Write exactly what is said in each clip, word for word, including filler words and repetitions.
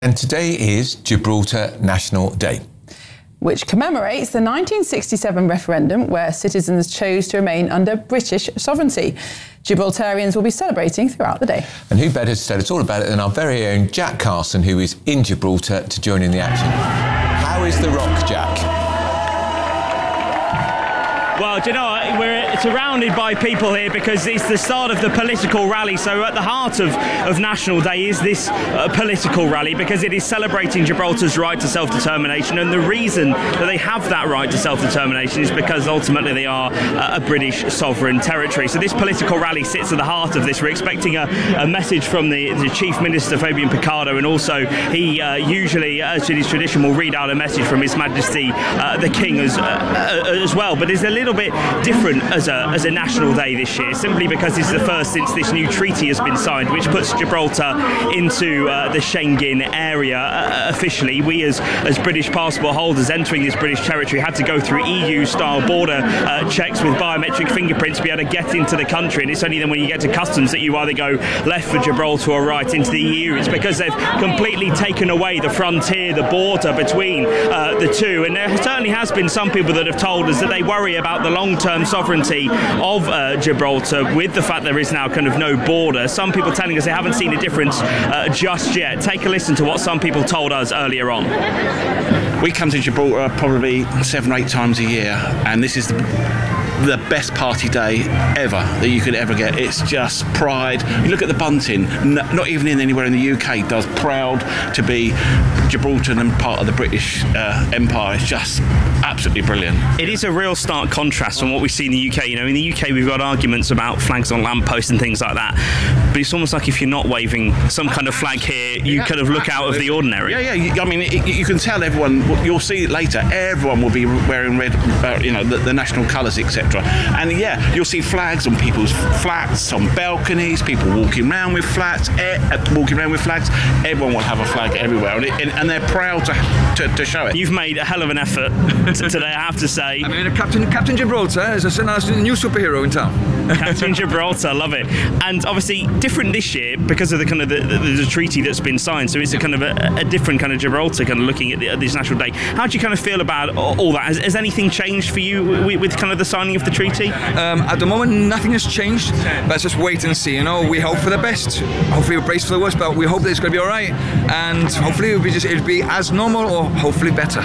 And today is Gibraltar National Day, which commemorates the nineteen sixty-seven referendum where citizens chose to remain under British sovereignty. Gibraltarians will be celebrating throughout the day. And who better to tell us all about it than our very own Jack Carson, who is in Gibraltar to join in the action. How is the rock, Jack? Well, do you know what? We're surrounded by people here because it's the start of the political rally. So at the heart of, of National Day is this uh, political rally because it is celebrating Gibraltar's right to self-determination. And the reason that they have that right to self-determination is because ultimately they are uh, a British sovereign territory. So this political rally sits at the heart of this. We're expecting a, a message from the, the Chief Minister, Fabian Picardo, and also he uh, usually, as it is tradition, will read out a message from His Majesty uh, the King as, uh, as well. But there's a little bit different as a as a national day this year, simply because it's the first since this new treaty has been signed, which puts Gibraltar into uh, the Schengen area uh, officially. We as as British passport holders entering this British territory had to go through E U-style border uh, checks with biometric fingerprints to be able to get into the country, and it's only then when you get to customs that you either go left for Gibraltar or right into the E U. It's because they've completely taken away the frontier, the border between uh, the two, and there certainly has been some people that have told us that they worry about the long-term sovereignty of uh, Gibraltar with the fact there is now kind of no border. Some people telling us they haven't seen a difference uh, just yet. Take a listen to what some people told us earlier on. We come to Gibraltar probably seven or eight times a year, and this is the the best party day ever that you could ever get. It's just pride. You look at the bunting, no, not even in anywhere in the U K does proud to be Gibraltar and part of the British uh, Empire. It's just absolutely brilliant. It is a real stark contrast from what we see in the U K. You know, in the U K we've got arguments about flags on lampposts and things like that, but it's almost like if you're not waving some kind of flag here, you yeah, kind of look absolutely. out of the ordinary. Yeah, yeah. I mean, it, you can tell everyone. You'll see it later. Everyone will be wearing red, uh, you know, the, the national colours, et cetera. And yeah, you'll see flags on people's flats, on balconies, people walking around with flats, uh, walking around with flags. Everyone will have a flag everywhere, and, it, and, and they're proud to, to to show it. You've made a hell of an effort today, I have to say. I mean, Captain Captain Gibraltar is a, a new superhero in town. Captain Gibraltar, love it. And obviously different this year because of the kind of the, the, the treaty that's been signed. So it's a kind of a, a different kind of Gibraltar, kind of looking at, the, at this National Day. How do you kind of feel about all that? Has, has anything changed for you with, with kind of the signing of the treaty? Um, at the moment, nothing has changed. Let's just wait and see. You know, we hope for the best. Hopefully, we brace for the worst, but we hope that it's going to be all right. And hopefully, it'll be just it'll be as normal, or hopefully better.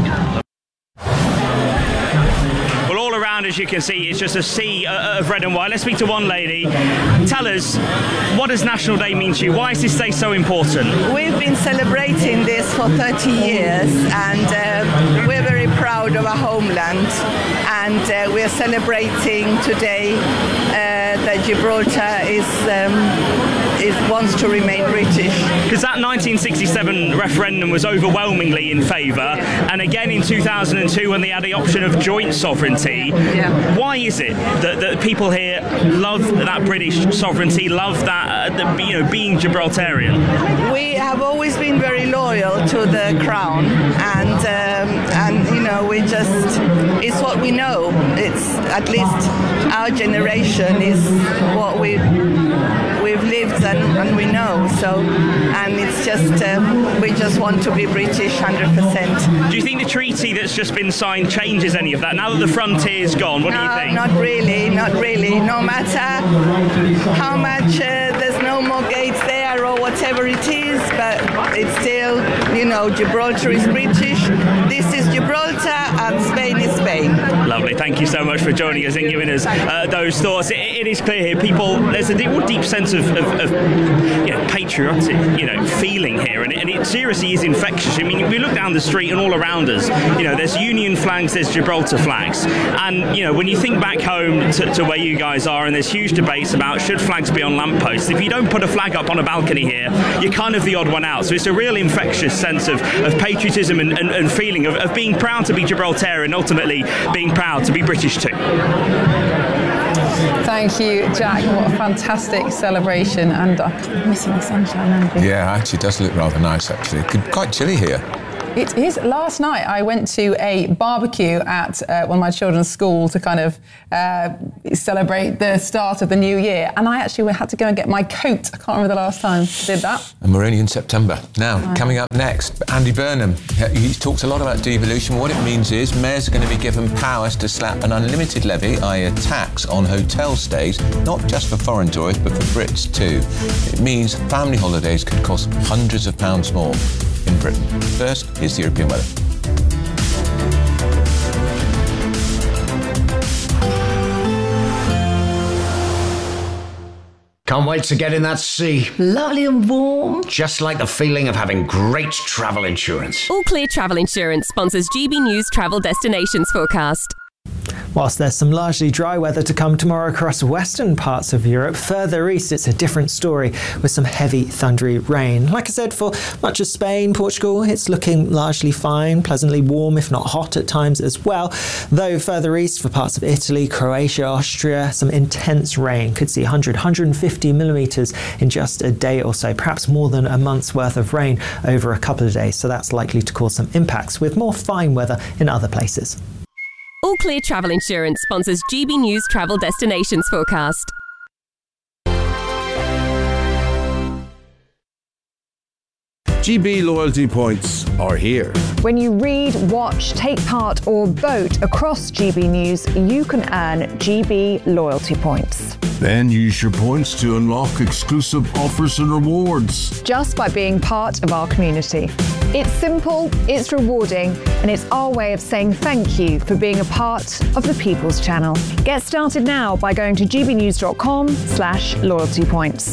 As you can see, it's just a sea of red and white. Let's speak to one lady. Tell us, what does National Day mean to you? Why is this day so important? We've been celebrating this for thirty years, and uh, we're very proud of our homeland, and uh, we're celebrating today uh, that Gibraltar is um, is wants to remain British. Because that nineteen sixty-seven referendum was overwhelmingly in favour, and again in two thousand two when they had the option of joint sovereignty. Yeah. Why is it that, that people here love that British sovereignty, love that, uh, the, you know, being Gibraltarian? We have always been very loyal to the Crown, and um, and you know, we just, it's what we know. It's at least our generation is what we we've lived and, and we know. So, and it's just um, we just want to be British one hundred percent. Do you think the treaty that's just been signed changes any of that now that the frontier's gone? What no, do you think? Not really, not really. No matter how much uh, there's no more gates there or whatever it is, but it's still, you know, Gibraltar is British. This is Gibraltar and Spain is Spain. Lovely. Thank you so much for joining us and giving us uh, those thoughts. It, it is clear here, people, there's a deep, deep sense of, of, of you know, patriotic, you know, feeling here, and it, and it seriously is infectious. I mean, we look down the street and all around us, you know, there's Union flags, there's Gibraltar flags, and you know, when you think back home to, to where you guys are, and there's huge debates about should flags be on lampposts. If you don't put a flag up on a balcony here, you're kind of the odd one out. So it's a real infectious sense of, of patriotism and, and, and feeling of, of being proud to be Gibraltarian, and ultimately being proud to be British too. Thank you, Jack. What a fantastic celebration, and I'm missing the sunshine, aren't we? Yeah, actually, it does look rather nice, actually. Quite chilly here. It is. Last night I went to a barbecue at uh, one of my children's school to kind of uh, celebrate the start of the new year, and I actually had to go and get my coat. I can't remember the last time I did that. And we're only in September. Now, right. Coming up next, Andy Burnham. He's talked a lot about devolution. What it means is mayors are going to be given powers to slap an unlimited levy, that is a tax on hotel stays, not just for foreign tourists, but for Brits too. It means family holidays could cost hundreds of pounds more in Britain. First, here's the European weather. Can't wait to get in that sea. Lovely and warm. Just like the feeling of having great travel insurance. All Clear Travel Insurance sponsors G B News Travel Destinations Forecast. Whilst there's some largely dry weather to come tomorrow across western parts of Europe, further east it's a different story with some heavy thundery rain. Like I said, for much of Spain, Portugal, it's looking largely fine, pleasantly warm if not hot at times as well. Though further east for parts of Italy, Croatia, Austria, some intense rain. Could see one hundred, one hundred fifty millimetres in just a day or so, perhaps more than a month's worth of rain over a couple of days. So that's likely to cause some impacts with more fine weather in other places. All Clear Travel Insurance sponsors G B News Travel Destinations Forecast. G B loyalty points are here. When you read, watch, take part or vote across G B News, you can earn G B loyalty points. Then use your points to unlock exclusive offers and rewards. Just by being part of our community. It's simple, it's rewarding, and it's our way of saying thank you for being a part of the People's Channel. Get started now by going to gbnews.com slash loyalty points.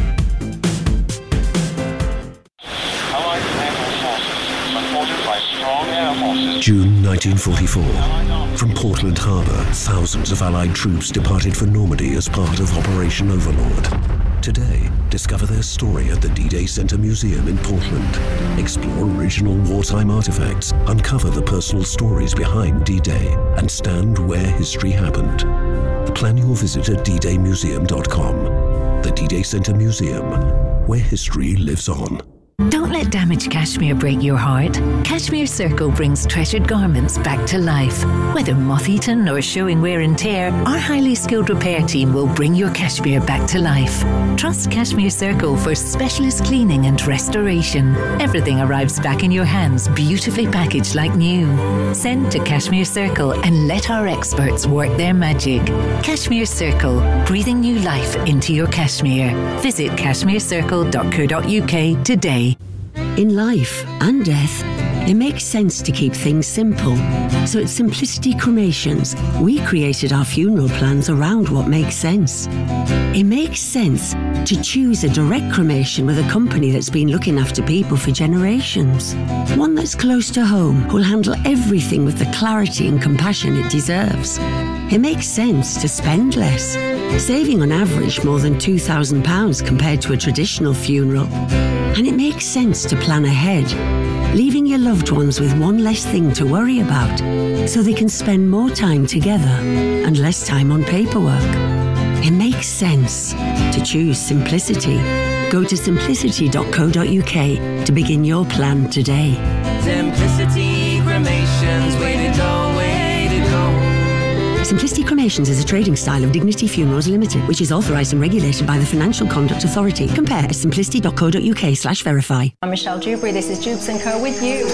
June nineteen forty-four. From Portland Harbour, thousands of Allied troops departed for Normandy as part of Operation Overlord. Today, discover their story at the D-Day Center Museum in Portland. Explore original wartime artifacts, uncover the personal stories behind D-Day, and stand where history happened. Plan your visit at d day museum dot com. The D-Day Center Museum, where history lives on. Don't let damaged cashmere break your heart. Cashmere Circle brings treasured garments back to life. Whether moth-eaten or showing wear and tear, our highly skilled repair team will bring your cashmere back to life. Trust Cashmere Circle for specialist cleaning and restoration. Everything arrives back in your hands, beautifully packaged like new. Send to Cashmere Circle and let our experts work their magic. Cashmere Circle, breathing new life into your cashmere. Visit cashmere circle dot co dot u k today. In life and death, it makes sense to keep things simple. So at Simplicity Cremations, we created our funeral plans around what makes sense. It makes sense to choose a direct cremation with a company that's been looking after people for generations. One that's close to home, who'll handle everything with the clarity and compassion it deserves. It makes sense to spend less, saving on average more than two thousand pounds compared to a traditional funeral. And it makes sense to plan ahead, leaving your loved ones with one less thing to worry about, so they can spend more time together and less time on paperwork. It makes sense to choose simplicity. Go to simplicity dot co dot u k to begin your plan today. Simplicity Cremations, way to go, way to go. Simplicity Cremations is a trading style of Dignity Funerals Limited, which is authorised and regulated by the Financial Conduct Authority. Compare at simplicity dot co dot u k slash verify. I'm Michelle Dewberry, this is Jubes and Co with you.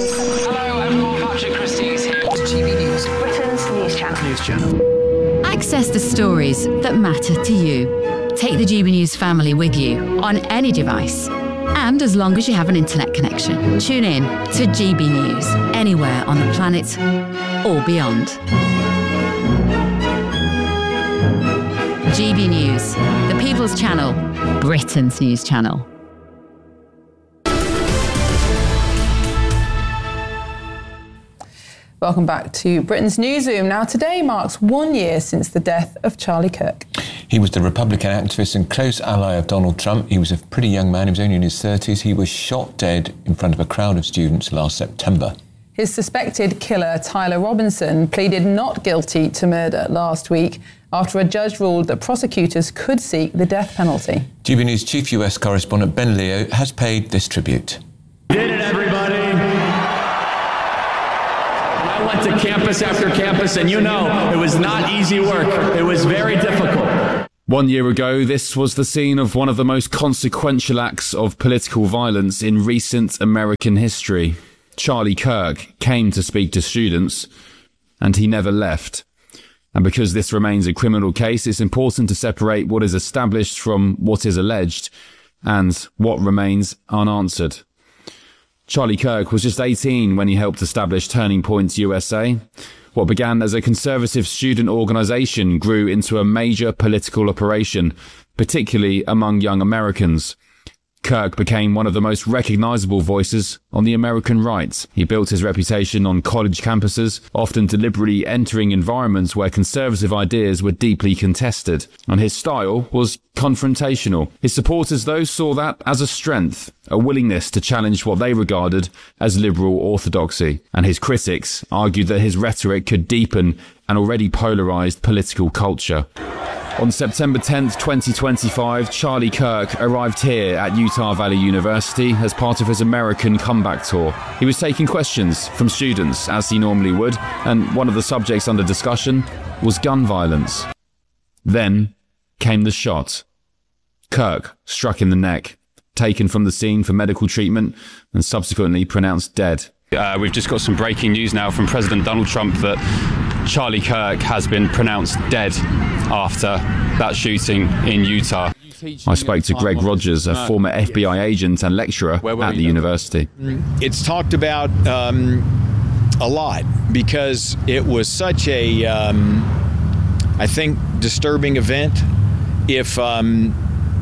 Hello everyone, Patrick Christie's here. G B News, Britain's news channel. News channel. Access the stories that matter to you. Take the G B News family with you on any device. And as long as you have an internet connection, tune in to G B News anywhere on the planet or beyond. G B News, the People's Channel, Britain's news channel. Welcome back to Britain's Newsroom. Now, today marks one year since the death of Charlie Kirk. He was the Republican activist and close ally of Donald Trump. He was a pretty young man. He was only in his thirties. He was shot dead in front of a crowd of students last September. His suspected killer, Tyler Robinson, pleaded not guilty to murder last week after a judge ruled that prosecutors could seek the death penalty. G B News chief U S correspondent Ben Leo has paid this tribute. Did it, everybody? to campus after campus, and you know, it was not easy work. It was very difficult. One year ago, this was the scene of one of the most consequential acts of political violence in recent American history. Charlie Kirk came to speak to students, and he never left. And because this remains a criminal case, it's important to separate what is established from what is alleged and what remains unanswered. Charlie Kirk was just eighteen when he helped establish Turning Point U S A. What began as a conservative student organisation grew into a major political operation, particularly among young Americans. Kirk became one of the most recognisable voices on the American right. He built his reputation on college campuses, often deliberately entering environments where conservative ideas were deeply contested. And his style was confrontational. His supporters, though, saw that as a strength, a willingness to challenge what they regarded as liberal orthodoxy. And his critics argued that his rhetoric could deepen an already polarised political culture. On September tenth, twenty twenty-five, Charlie Kirk arrived here at Utah Valley University as part of his American comeback tour. He was taking questions from students, as he normally would, and one of the subjects under discussion was gun violence. Then came the shot. Kirk struck in the neck, taken from the scene for medical treatment, and subsequently pronounced dead. Uh, we've just got some breaking news now from President Donald Trump that Charlie Kirk has been pronounced dead after that shooting in Utah. I spoke to Greg Rogers, a former F B I agent and lecturer at the university. It's talked about um, a lot because it was such a, um, I think, disturbing event. If um,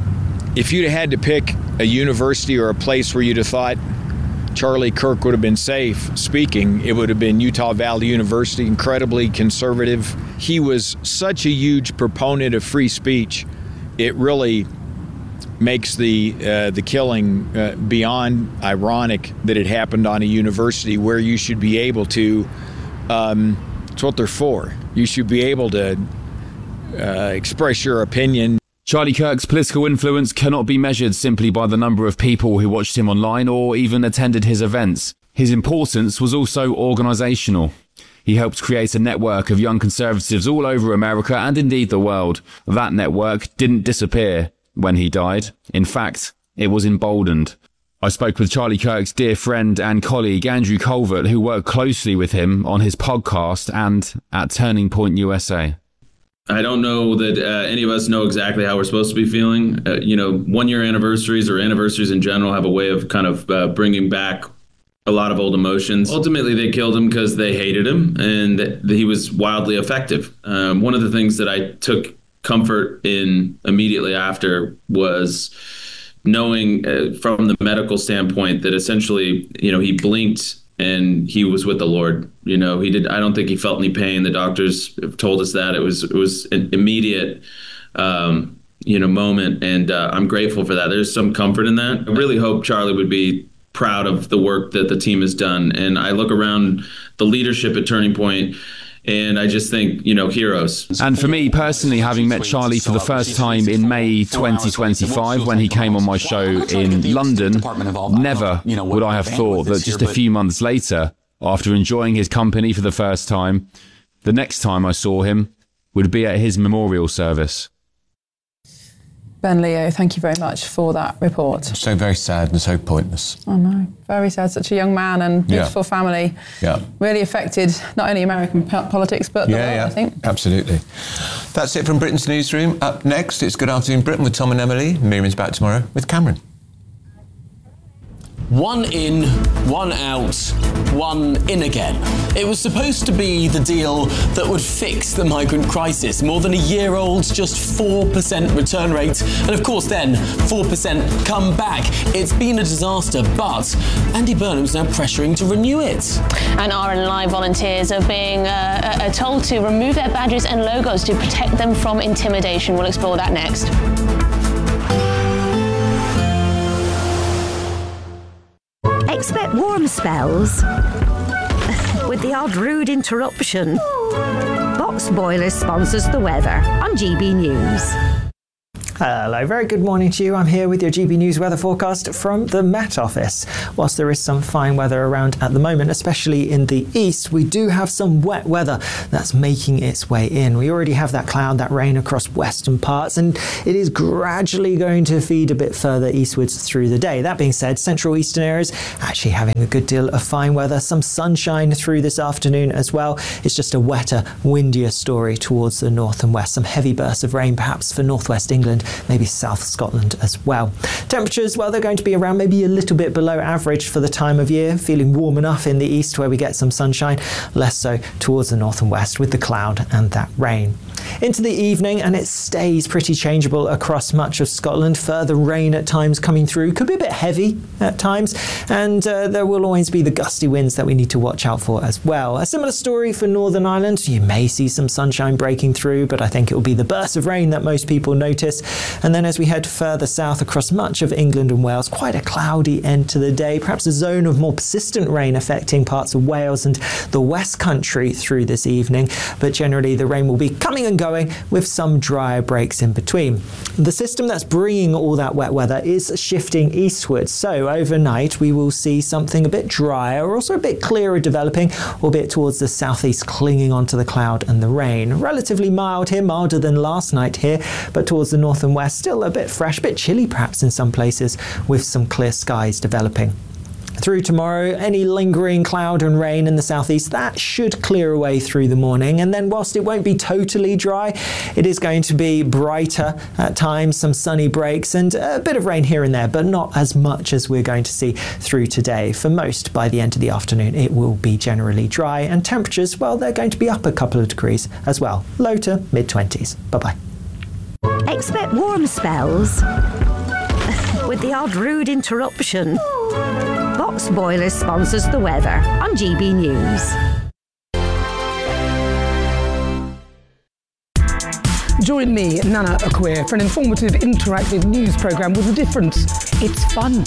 if you'd had to pick a university or a place where you'd have thought Charlie Kirk would have been safe speaking, it would have been Utah Valley University, incredibly conservative. He was such a huge proponent of free speech. It really makes the uh, the killing uh, beyond ironic that it happened on a university where you should be able to, um, it's what they're for. You should be able to uh, express your opinion. Charlie Kirk's political influence cannot be measured simply by the number of people who watched him online or even attended his events. His importance was also organisational. He helped create a network of young conservatives all over America and indeed the world. That network didn't disappear when he died. In fact, it was emboldened. I spoke with Charlie Kirk's dear friend and colleague Andrew Colvert, who worked closely with him on his podcast and at Turning Point U S A. I don't know that uh, any of us know exactly how we're supposed to be feeling. Uh, you know, one-year anniversaries or anniversaries in general have a way of kind of uh, bringing back a lot of old emotions. Ultimately, they killed him because they hated him and that he was wildly effective. Um, one of the things that I took comfort in immediately after was knowing uh, from the medical standpoint that essentially, you know, he blinked and he was with the Lord. You know, he did. I don't think he felt any pain. The doctors have told us that it was it was an immediate, um, you know, moment, and uh, I'm grateful for that. There's some comfort in that. I really hope Charlie would be proud of the work that the team has done. And I look around the leadership at Turning Point, and I just think, you know, heroes. And for me personally, having met Charlie for the first time in May twenty twenty-five when he came on my show in London, never would I have thought that just a few months later, after enjoying his company for the first time, the next time I saw him would be at his memorial service. Ben Leo, thank you very much for that report. So very sad and so pointless. I know, very sad. Such a young man and beautiful Yeah. family. Yeah. Really affected not only American po- politics, but the Yeah, world, yeah, I think. absolutely. That's it from Britain's Newsroom. Up next, it's Good Afternoon Britain with Tom and Emily. Miriam's back tomorrow with Cameron. One in, one out, one in again. It was supposed to be the deal that would fix the migrant crisis. More than a year old, just four percent return rate. And of course then, four percent come back. It's been a disaster, but Andy Burnham's now pressuring to renew it. And R N Live volunteers are being uh, are told to remove their badges and logos to protect them from intimidation. We'll explore that next. Expect warm spells with the odd rude interruption. Box Boilers sponsors the weather on G B News. Hello, very good morning to you. I'm here with your G B News weather forecast from the Met Office. Whilst there is some fine weather around at the moment, especially in the east, we do have some wet weather that's making its way in. We already have that cloud, that rain across western parts, and it is gradually going to feed a bit further eastwards through the day. That being said, central eastern areas actually having a good deal of fine weather, some sunshine through this afternoon as well. It's just a wetter, windier story towards the north and west. Some heavy bursts of rain perhaps for northwest England, maybe South Scotland as well. Temperatures, well, they're going to be around maybe a little bit below average for the time of year, feeling warm enough in the east where we get some sunshine, less so towards the north and west with the cloud and that rain. Into the evening, and it stays pretty changeable across much of Scotland. Further rain at times coming through, could be a bit heavy at times, and uh, there will always be the gusty winds that we need to watch out for as well. A similar story for Northern Ireland. You may see some sunshine breaking through, but I think it will be the bursts of rain that most people notice. And then as we head further south across much of England and Wales, quite a cloudy end to the day, perhaps a zone of more persistent rain affecting parts of Wales and the West Country through this evening, but generally the rain will be coming and going with some drier breaks in between. The system that's bringing all that wet weather is shifting eastwards, so overnight we will see something a bit drier, also a bit clearer developing, albeit towards the southeast, clinging onto the cloud and the rain. Relatively mild here, milder than last night here, but towards the north and west still a bit fresh, a bit chilly perhaps in some places, with some clear skies developing. Through tomorrow, any lingering cloud and rain in the southeast, that should clear away through the morning. And then whilst it won't be totally dry, it is going to be brighter at times, some sunny breaks and a bit of rain here and there, but not as much as we're going to see through today. For most, by the end of the afternoon, it will be generally dry, and temperatures, well, they're going to be up a couple of degrees as well, low to mid twenties. Bye-bye. Expect warm spells with the odd rude interruption. Box Boilers sponsors the weather on G B News. Join me, Nana Akweer, for an informative, interactive news programme with a difference. It's fun.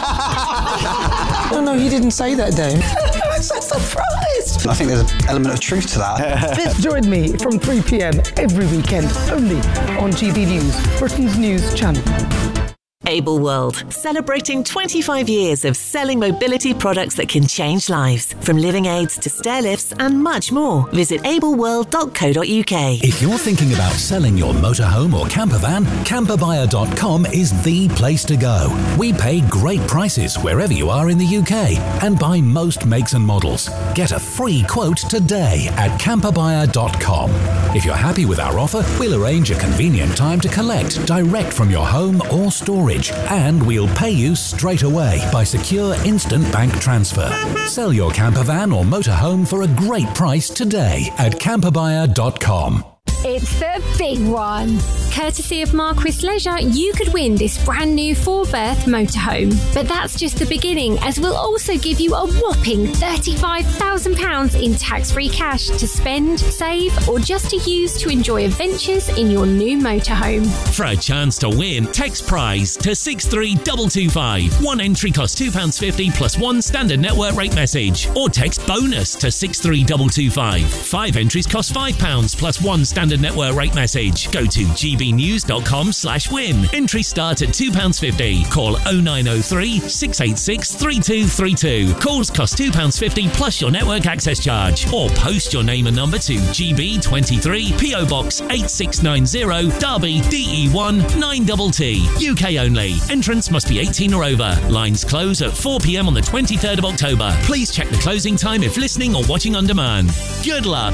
No, no, you didn't say that, Dave. I'm so surprised. I think there's an element of truth to that. Join me from three p m every weekend, only on G B News, Britain's news channel. Able World, celebrating twenty-five years of selling mobility products that can change lives. From living aids to stair lifts and much more. Visit able world dot co dot u k. If you're thinking about selling your motorhome or camper van, camper buyer dot com is the place to go. We pay great prices wherever you are in the U K and buy most makes and models. Get a free quote today at camper buyer dot com. If you're happy with our offer, we'll arrange a convenient time to collect direct from your home or storage. And we'll pay you straight away by secure instant bank transfer. Sell your camper van or motorhome for a great price today at camper buyer dot com. It's the big one. Courtesy of Marquis Leisure, you could win this brand new four-berth motorhome. But that's just the beginning, as we'll also give you a whopping thirty-five thousand pounds in tax-free cash to spend, save, or just to use to enjoy adventures in your new motorhome. For a chance to win, text prize to six three two two five. One entry costs two pounds fifty plus one standard network rate message. Or text bonus to six three two two five. Five entries cost five pounds plus one standard network rate message. Go to g b news dot com slash win. Entries start at two pounds fifty. Call oh nine oh three, six eight six, three two three two. Calls cost two pounds fifty plus your network access charge. Or post your name and number to G B twenty-three, P O Box eight six nine zero, Derby, D E one nine T T. U K only. Entrance must be eighteen or over. Lines close at four p m on the twenty-third of October. Please check the closing time if listening or watching on demand. Good luck.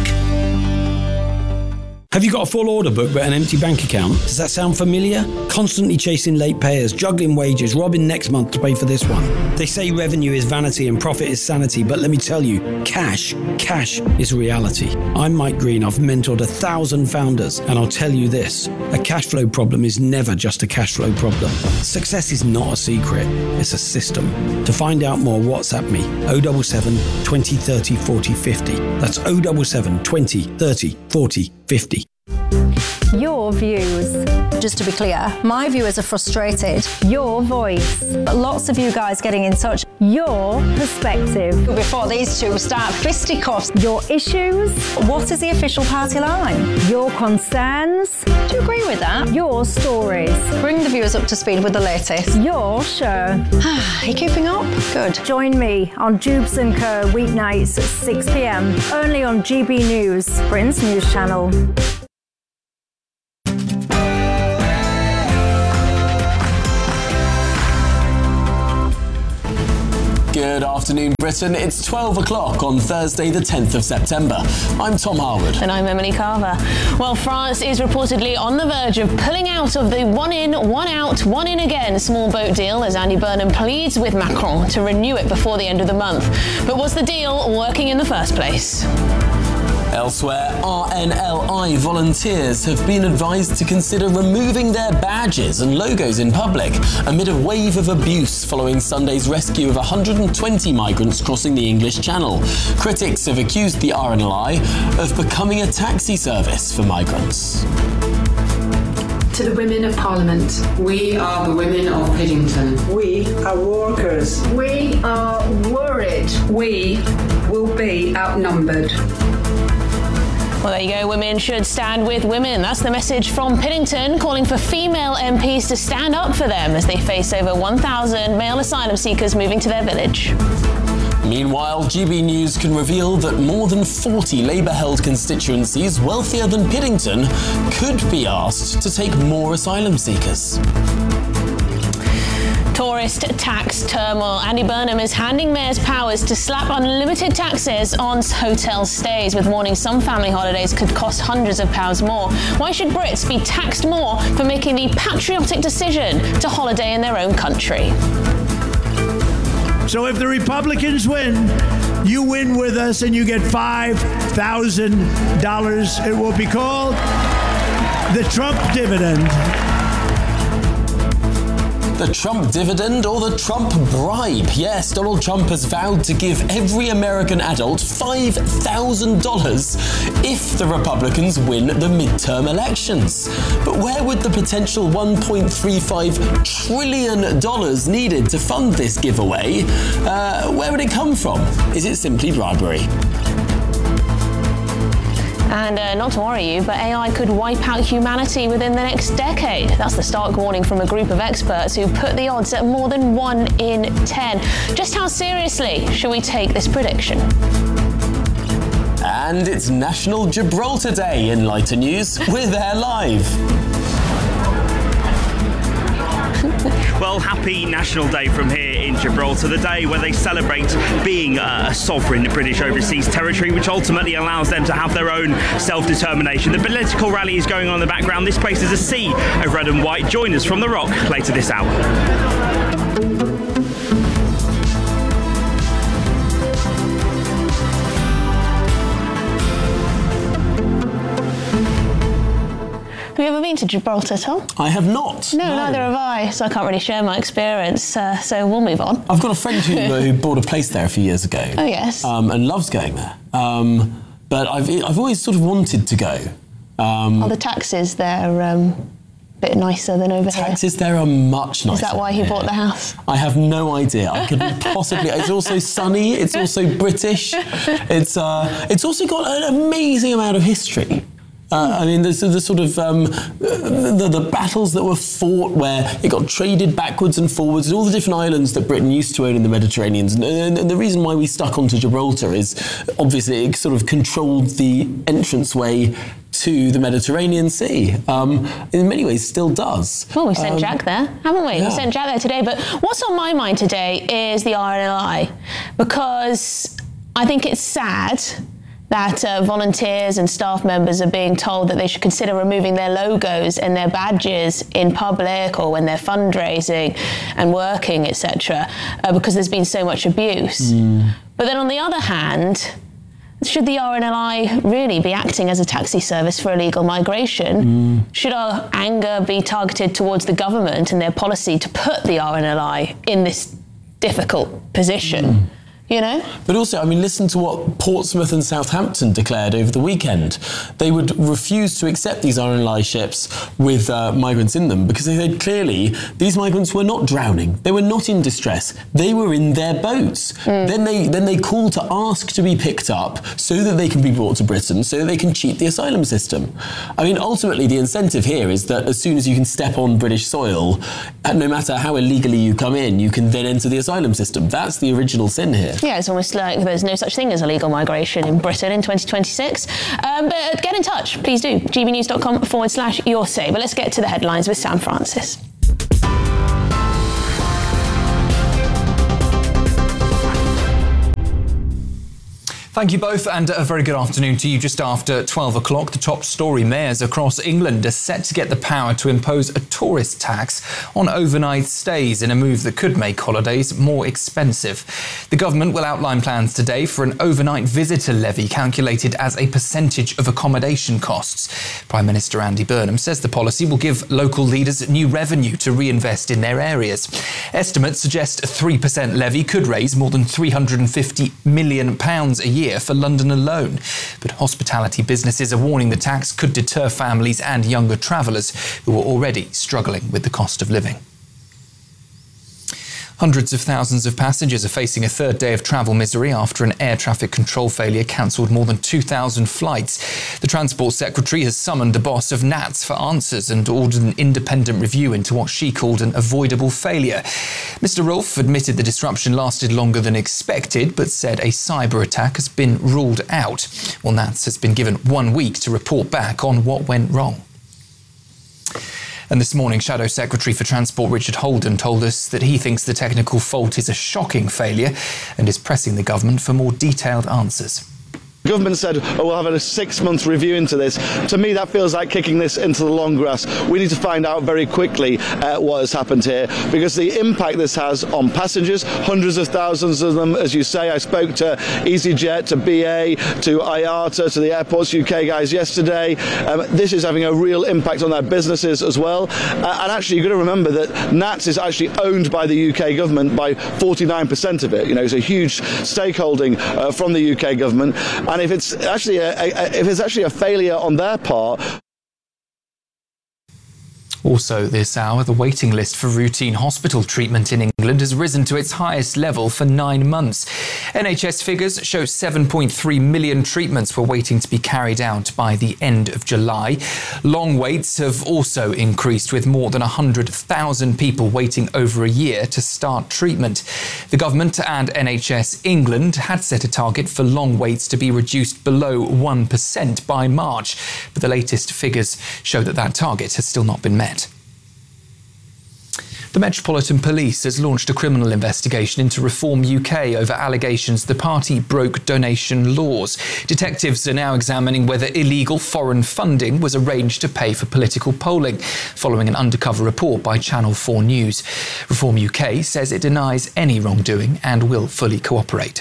Have you got a full order book but an empty bank account? Does that sound familiar? Constantly chasing late payers, juggling wages, robbing next month to pay for this one. They say revenue is vanity and profit is sanity, but let me tell you, cash, cash is reality. I'm Mike Green. I've mentored a thousand founders, and I'll tell you this, a cash flow problem is never just a cash flow problem. Success is not a secret, it's a system. To find out more, WhatsApp me, oh seven seven, twenty, thirty, forty, fifty. That's oh seven seven, twenty, thirty, forty, fifty. Your views. Just to be clear, my viewers are frustrated. Your voice. But lots of you guys getting in touch. Your perspective. Before these two start fisticuffs. Your issues. What is the official party line? Your concerns. Do you agree with that? Your stories. Bring the viewers up to speed with the latest. Your show. Are you keeping up? Good. Join me on Jubes and Co weeknights at six p m only on G B News, Britain's news channel. Good afternoon, Britain. It's twelve o'clock on Thursday, the tenth of September. I'm Tom Harwood. And I'm Emily Carver. Well, France is reportedly on the verge of pulling out of the one in, one out, one in again small boat deal as Andy Burnham pleads with Macron to renew it before the end of the month. But was the deal working in the first place? Elsewhere, R N L I volunteers have been advised to consider removing their badges and logos in public amid a wave of abuse following Sunday's rescue of one hundred twenty migrants crossing the English Channel. Critics have accused the R N L I of becoming a taxi service for migrants. To the women of Parliament. We are the women of Piddington. We are workers. We are worried. We will be outnumbered. Well, there you go. Women should stand with women. That's the message from Piddington, calling for female M Ps to stand up for them as they face over one thousand male asylum seekers moving to their village. Meanwhile, G B News can reveal that more than forty Labour-held constituencies wealthier than Piddington could be asked to take more asylum seekers. Tourist tax turmoil. Andy Burnham is handing mayors powers to slap unlimited taxes on hotel stays, with warning some family holidays could cost hundreds of pounds more. Why should Brits be taxed more for making the patriotic decision to holiday in their own country? So if the Republicans win, you win with us and you get five thousand dollars. It will be called the Trump dividend. The Trump dividend or the Trump bribe? Yes, Donald Trump has vowed to give every American adult five thousand dollars if the Republicans win the midterm elections. But where would the potential one point three five trillion dollars needed to fund this giveaway, uh, where would it come from? Is it simply bribery? And uh, not to worry you, but A I could wipe out humanity within the next decade. That's the stark warning from a group of experts who put the odds at more than one in ten. Just how seriously should we take this prediction? And it's National Gibraltar Day in Lighter News. We're there live. Well, happy National Day from here in Gibraltar, the day where they celebrate being uh, a sovereign British overseas territory, which ultimately allows them to have their own self-determination. The political rally is going on in the background. This place is a sea of red and white. Join us from the Rock later this hour. Have you ever been to Gibraltar, Tom? I have not. No, no. neither have I, so I can't really share my experience, uh, so we'll move on. I've got a friend who, uh, who bought a place there a few years ago. Oh, yes. Um, and loves going there. Um, but I've, I've always sort of wanted to go. Um, Are the taxes there um, a bit nicer than over taxes here? Taxes there are much nicer. Is that why he bought the house? I have no idea. I couldn't possibly. It's also sunny. It's also British. It's uh, it's also got an amazing amount of history. Uh, I mean, there's the sort of um, the, the battles that were fought where it got traded backwards and forwards, all the different islands that Britain used to own in the Mediterranean. And, and the reason why we stuck onto Gibraltar is obviously it sort of controlled the entranceway to the Mediterranean Sea. Um, in many ways, still does. Well, we've sent um, Jack there, haven't we? Yeah. We sent Jack there today. But what's on my mind today is the R N L I, because I think it's sad that uh, volunteers and staff members are being told that they should consider removing their logos and their badges in public or when they're fundraising and working, et cetera, uh, because there's been so much abuse. Mm. But then on the other hand, should the R N L I really be acting as a taxi service for illegal migration? Mm. Should our anger be targeted towards the government and their policy to put the R N L I in this difficult position? Mm. You know? But also, I mean, listen to what Portsmouth and Southampton declared over the weekend. They would refuse to accept these R N L I ships with uh, migrants in them because they said clearly these migrants were not drowning. They were not in distress. They were in their boats. Mm. Then they then they call to ask to be picked up so that they can be brought to Britain, so that they can cheat the asylum system. I mean, ultimately, the incentive here is that as soon as you can step on British soil, and no matter how illegally you come in, you can then enter the asylum system. That's the original sin here. Yeah, it's almost like there's no such thing as illegal migration in Britain in twenty twenty-six. Um, but get in touch, please do. gbnews.com forward slash your say. But let's get to the headlines with Sam Francis. Thank you both, and a very good afternoon to you. Just after twelve o'clock, the top story: mayors across England are set to get the power to impose a tourist tax on overnight stays in a move that could make holidays more expensive. The government will outline plans today for an overnight visitor levy calculated as a percentage of accommodation costs. Prime Minister Andy Burnham says the policy will give local leaders new revenue to reinvest in their areas. Estimates suggest a three percent levy could raise more than three hundred fifty million pounds a year for London alone. But hospitality businesses are warning the tax could deter families and younger travellers who are already struggling with the cost of living. Hundreds of thousands of passengers are facing a third day of travel misery after an air traffic control failure cancelled more than two thousand flights. The Transport Secretary has summoned the boss of N A T S for answers and ordered an independent review into what she called an avoidable failure. Mister Rolfe admitted the disruption lasted longer than expected, but said a cyber attack has been ruled out. Well, N A T S has been given one week to report back on what went wrong. And this morning, Shadow Secretary for Transport Richard Holden told us that he thinks the technical fault is a shocking failure and is pressing the government for more detailed answers. The government said, oh, we'll have a six-month review into this. To me, that feels like kicking this into the long grass. We need to find out very quickly uh, what has happened here, because the impact this has on passengers, hundreds of thousands of them, as you say. I spoke to EasyJet, to B A, to I A T A, to the Airports U K guys yesterday. Um, this is having a real impact on their businesses as well. Uh, and actually, you've got to remember that N A T S is actually owned by the U K government by forty-nine percent of it. You know, it's a huge stakeholding uh, from the U K government. And if it's actually a, a, if it's actually a failure on their part. Also this hour, the waiting list for routine hospital treatment in England has risen to its highest level for nine months. N H S figures show seven point three million treatments were waiting to be carried out by the end of July. Long waits have also increased, with more than one hundred thousand people waiting over a year to start treatment. The government and N H S England had set a target for long waits to be reduced below one percent by March, but the latest figures show that that target has still not been met. The Metropolitan Police has launched a criminal investigation into Reform U K over allegations the party broke donation laws. Detectives are now examining whether illegal foreign funding was arranged to pay for political polling, following an undercover report by Channel four News. Reform U K says it denies any wrongdoing and will fully cooperate.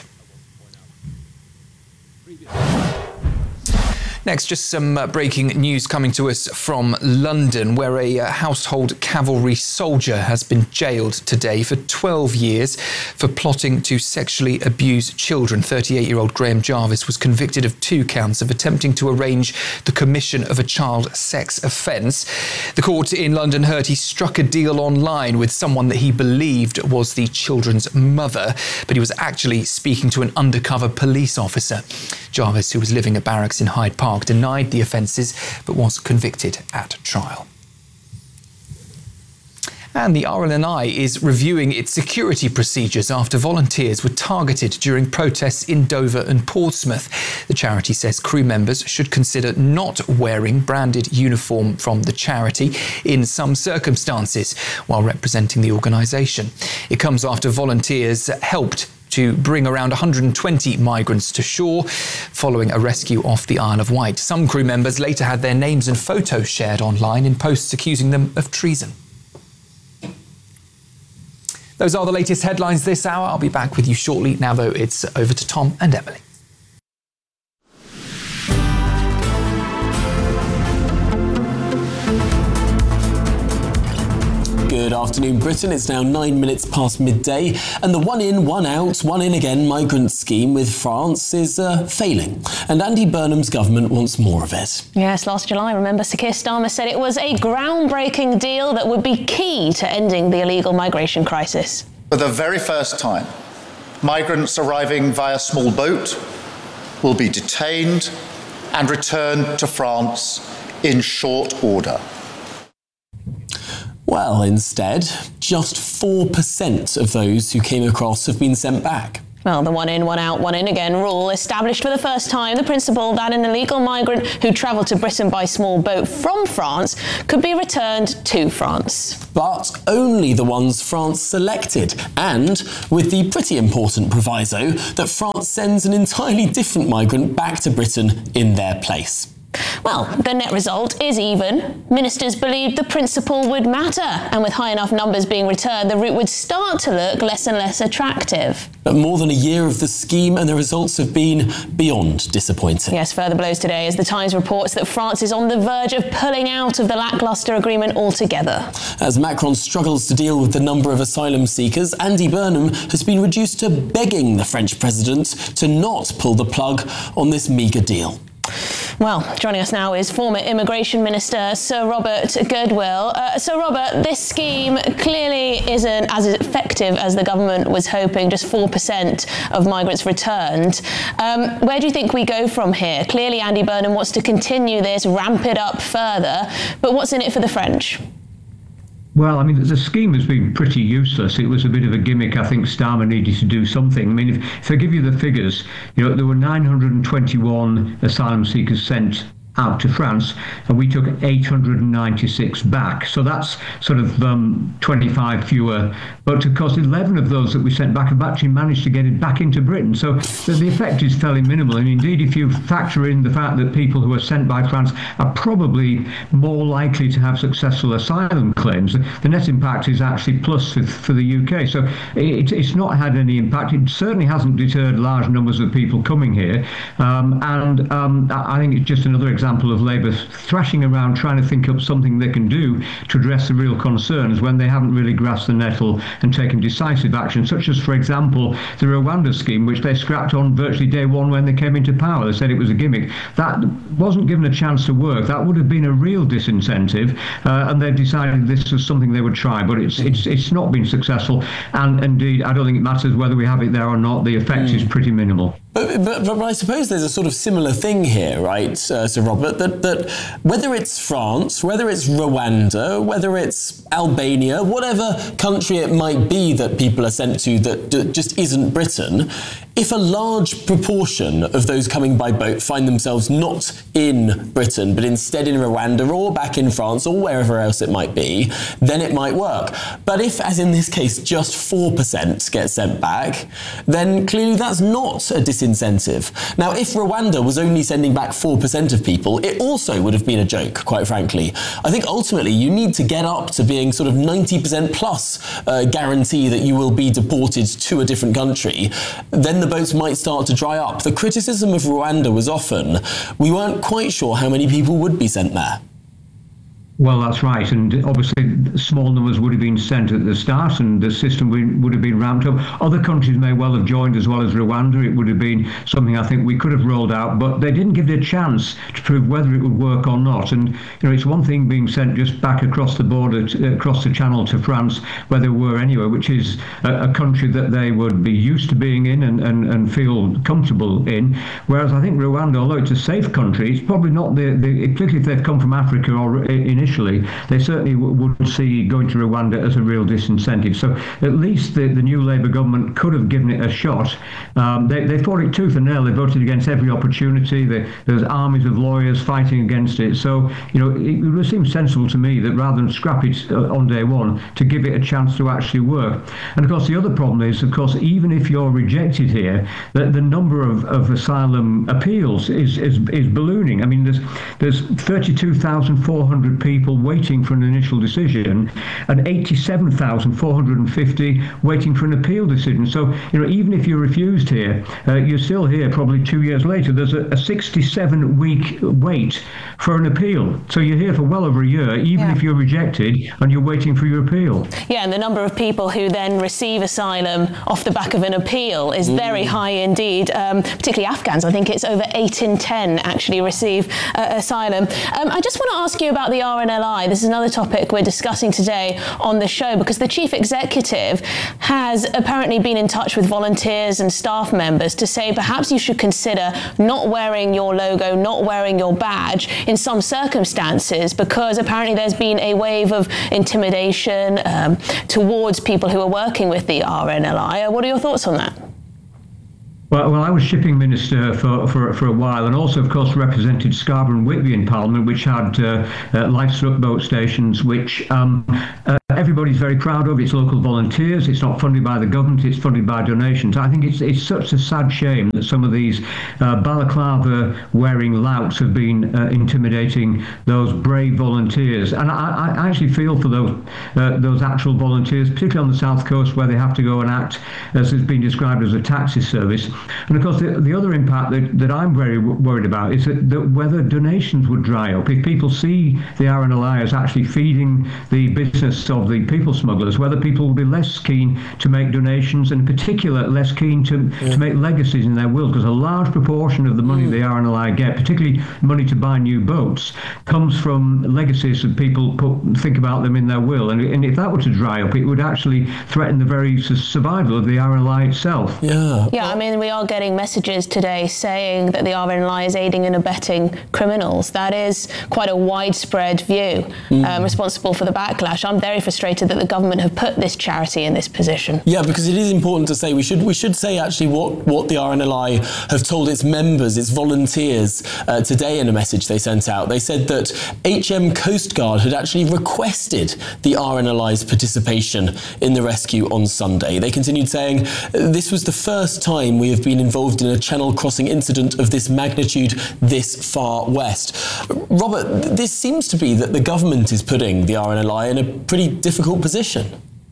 Next, just some uh, breaking news coming to us from London, where a uh, household cavalry soldier has been jailed today for twelve years for plotting to sexually abuse children. thirty-eight-year-old Graham Jarvis was convicted of two counts of attempting to arrange the commission of a child sex offence. The court in London heard he struck a deal online with someone that he believed was the children's mother, but he was actually speaking to an undercover police officer. Jarvis, who was living at barracks in Hyde Park, denied the offences but was convicted at trial. And the R N L I is reviewing its security procedures after volunteers were targeted during protests in Dover and Portsmouth. The charity says crew members should consider not wearing branded uniform from the charity in some circumstances while representing the organisation. It comes after volunteers helped to bring around one hundred twenty migrants to shore following a rescue off the Isle of Wight. Some crew members later had their names and photos shared online in posts accusing them of treason. Those are the latest headlines this hour. I'll be back with you shortly. Now, though, it's over to Tom and Emily. Good afternoon, Britain. It's now nine minutes past midday, and the one in, one out, one in again migrant scheme with France is uh, failing. And Andy Burnham's government wants more of it. Yes, last July, remember, Sir Keir Starmer said it was a groundbreaking deal that would be key to ending the illegal migration crisis. For the very first time, migrants arriving via small boat will be detained and returned to France in short order. Well, instead, just four percent of those who came across have been sent back. Well, the one in, one out, one in again rule established for the first time the principle that an illegal migrant who travelled to Britain by small boat from France could be returned to France. But only the ones France selected, and with the pretty important proviso that France sends an entirely different migrant back to Britain in their place. Well, the net result is even. Ministers believed the principle would matter, and with high enough numbers being returned, the route would start to look less and less attractive. But more than a year of the scheme, and the results have been beyond disappointing. Yes, further blows today as the Times reports that France is on the verge of pulling out of the lacklustre agreement altogether. As Macron struggles to deal with the number of asylum seekers, Andy Burnham has been reduced to begging the French president to not pull the plug on this meagre deal. Well, joining us now is former Immigration Minister Sir Robert Goodwill. Uh, Sir Robert, this scheme clearly isn't as effective as the government was hoping, just four percent of migrants returned. Um, where do you think we go from here? Clearly Andy Burnham wants to continue this, ramp it up further, but what's in it for the French? Well, I mean, the scheme has been pretty useless. It was a bit of a gimmick. I think Starmer needed to do something. I mean, if, if I give you the figures, you know, there were nine hundred twenty-one asylum seekers sent out to France, and we took eight hundred ninety-six back. So that's sort of um, twenty-five fewer. But of course, eleven of those that we sent back have actually managed to get it back into Britain. So the, the effect is fairly minimal. And indeed, if you factor in the fact that people who are sent by France are probably more likely to have successful asylum claims, the net impact is actually plus for, for the U K. So it, it's not had any impact. It certainly hasn't deterred large numbers of people coming here. Um, and um, I think it's just another example example of Labour thrashing around trying to think up something they can do to address the real concerns when they haven't really grasped the nettle and taken decisive action, such as, for example, the Rwanda scheme, which they scrapped on virtually day one when they came into power. They said it was a gimmick. That wasn't given a chance to work. That would have been a real disincentive, uh, and they've decided this was something they would try, but it's it's it's not been successful, and indeed I don't think it matters whether we have it there or not. The effect mm. is pretty minimal. But, but, but I suppose there's a sort of similar thing here, right, uh, Sir Robert, that, that whether it's France, whether it's Rwanda, whether it's Albania, whatever country it might be that people are sent to that d- just isn't Britain, if a large proportion of those coming by boat find themselves not in Britain, but instead in Rwanda or back in France or wherever else it might be, then it might work. But if, as in this case, just four percent get sent back, then clearly that's not a disincentive. Now, if Rwanda was only sending back four percent of people, it also would have been a joke, quite frankly. I think ultimately you need to get up to being sort of ninety percent plus uh, guarantee that you will be deported to a different country. Then the boats might start to dry up. The criticism of Rwanda was often, we weren't quite sure how many people would be sent there. Well, that's right. And obviously, small numbers would have been sent at the start and the system would have been ramped up. Other countries may well have joined as well as Rwanda. It would have been something I think we could have rolled out, but they didn't give it a chance to prove whether it would work or not. And, you know, it's one thing being sent just back across the border, to, across the channel to France, where they were anyway, which is a, a country that they would be used to being in and, and, and feel comfortable in. Whereas I think Rwanda, although it's a safe country, it's probably not the, the particularly if they've come from Africa or in Initially, they certainly w- would see going to Rwanda as a real disincentive. So at least the, the new Labour government could have given it a shot. Um, they, they fought it tooth and nail. They voted against every opportunity. They, there's armies of lawyers fighting against it. So, you know, it, it would seem sensible to me that rather than scrap it uh, on day one, to give it a chance to actually work. And of course, the other problem is, of course, even if you're rejected here, the, the number of, of asylum appeals is, is is ballooning. I mean, there's there's thirty-two thousand four hundred people people waiting for an initial decision and eighty-seven thousand four hundred fifty waiting for an appeal decision. So, you know, even if you're refused here, uh, you're still here probably two years later. There's a, a sixty-seven week wait for an appeal. So you're here for well over a year, even Yeah. if you're rejected and you're waiting for your appeal. Yeah, and the number of people who then receive asylum off the back of an appeal is Mm. very high indeed, um, particularly Afghans. I think it's over eight in ten actually receive uh, asylum. Um, I just want to ask you about the R N L I. This is another topic we're discussing today on the show, because the chief executive has apparently been in touch with volunteers and staff members to say perhaps you should consider not wearing your logo, not wearing your badge in some circumstances, because apparently there's been a wave of intimidation um, towards people who are working with the R N L I. What are your thoughts on that? Well, well, I was shipping minister for, for, for a while, and also, of course, represented Scarborough and Whitby in Parliament, which had uh, uh, livestock boat stations, which um, uh, everybody's very proud of. It's local volunteers. It's not funded by the government. It's funded by donations. I think it's it's such a sad shame that some of these uh, balaclava-wearing louts have been uh, intimidating those brave volunteers. And I, I actually feel for those uh, those actual volunteers, particularly on the South Coast, where they have to go and act, as has been described, as a taxi service. And of course, the, the other impact that, that I'm very w- worried about is that, that whether donations would dry up. If people see the R N L I as actually feeding the business of the people smugglers, whether people will be less keen to make donations, and in particular less keen to, yeah. to make legacies in their will, because a large proportion of the money mm. the R N L I get, particularly money to buy new boats, comes from legacies that people put, think about them in their will. And, and if that were to dry up, it would actually threaten the very survival of the R N L I itself. Yeah. Yeah, I mean, we are getting messages today saying that the R N L I is aiding and abetting criminals. That is quite a widespread view, mm. um, responsible for the backlash. I'm very frustrated that the government have put this charity in this position. Yeah, because it is important to say, we should we should say actually what, what the R N L I have told its members, its volunteers, uh, today in a message they sent out. They said that H M Coast Guard had actually requested the R N L I's participation in the rescue on Sunday. They continued saying, this was the first time we have been involved in a channel crossing incident of this magnitude this far west. Robert, this seems to be that the government is putting the R N L I in a pretty difficult position.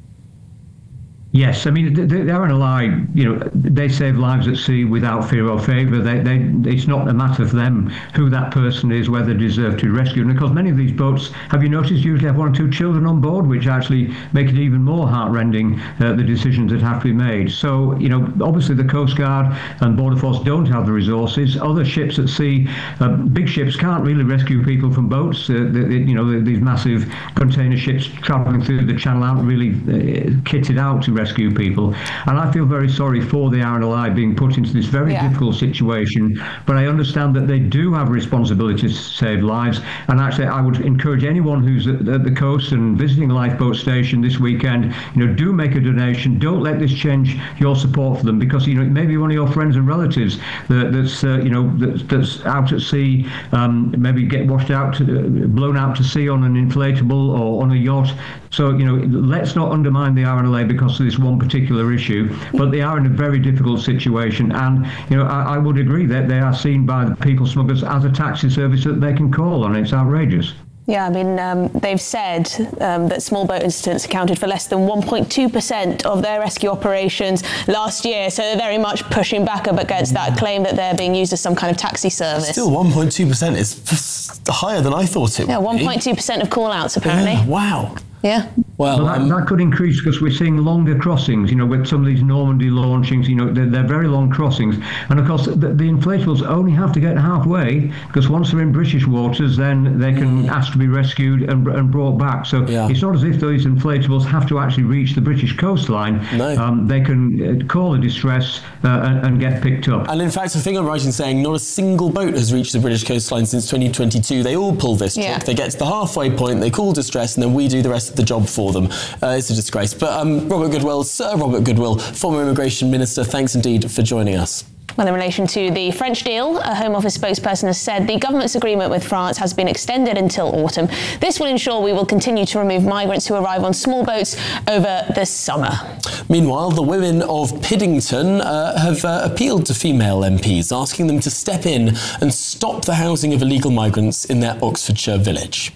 Yes, I mean, the, the R N L I, you know, they save lives at sea without fear or favour. They, they, it's not a matter for them who that person is, whether they deserve to be rescued. And of course, many of these boats, have you noticed, usually have one or two children on board, which actually make it even more heartrending, uh, the decisions that have to be made. So, you know, obviously the Coast Guard and Border Force don't have the resources. Other ships at sea, uh, big ships can't really rescue people from boats. Uh, the, the, you know, the, these massive container ships travelling through the channel aren't really uh, kitted out to rescue rescue people, and I feel very sorry for the R N L I being put into this very yeah. difficult situation, but I understand that they do have a responsibility to save lives. And actually, I would encourage anyone who's at, at the coast and visiting a lifeboat station this weekend, you know, do make a donation. Don't let this change your support for them, because, you know, it may be one of your friends and relatives that, that's uh, you know that, that's out at sea, um, maybe get washed out, to, uh, blown out to sea on an inflatable or on a yacht. So, you know, let's not undermine the R N L A because of this one particular issue, but they are in a very difficult situation. And, you know, I, I would agree that they are seen by the people smugglers as a taxi service that they can call on. It's outrageous. Yeah, I mean, um, they've said um, that small boat incidents accounted for less than one point two percent of their rescue operations last year. So they're very much pushing back up against that claim that they're being used as some kind of taxi service. Still, one point two percent is higher than I thought it yeah, would be. Yeah, one point two percent of call-outs, apparently. Yeah, wow. Yeah. Well, well that, that could increase because we're seeing longer crossings, you know, with some of these Normandy launchings, you know, they're, they're very long crossings. And of course, the, the inflatables only have to get halfway, because once they're in British waters, then they can mm. ask to be rescued and, and brought back. So yeah. it's not as if those inflatables have to actually reach the British coastline. No. Um, they can call the distress uh, and, and get picked up. And in fact, I think I'm right in saying not a single boat has reached the British coastline since twenty twenty-two. They all pull this trick. Yeah. They get to the halfway point, they call distress, and then we do the rest of the job for them. Uh, it's a disgrace. But um, Robert Goodwill, Sir Robert Goodwill, former Immigration Minister, thanks indeed for joining us. Well, in relation to the French deal, a Home Office spokesperson has said the government's agreement with France has been extended until autumn. This will ensure we will continue to remove migrants who arrive on small boats over the summer. Meanwhile, the women of Piddington uh, have uh, appealed to female M Ps, asking them to step in and stop the housing of illegal migrants in their Oxfordshire village.